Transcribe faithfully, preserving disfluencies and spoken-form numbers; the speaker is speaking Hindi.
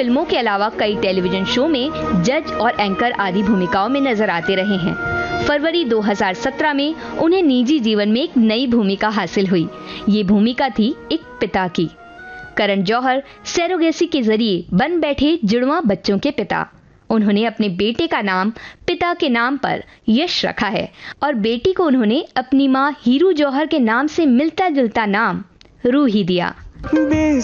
फिल्मों के अलावा कई टेलीविजन शो में जज और एंकर आदि भूमिकाओं में नजर आते रहे हैं। फरवरी दो हज़ार सत्रह में उन्हें निजी जीवन में एक नई भूमिका हासिल हुई। ये भूमिका थी एक पिता की। करण जौहर सैरोगेसी के जरिए बन बैठे जुड़वां बच्चों के पिता। उन्होंने अपने बेटे का नाम पिता के नाम पर यश रखा है और बेटी को उन्होंने अपनी मां हीरू जौहर के नाम से मिलता जुलता नाम रूही दिया।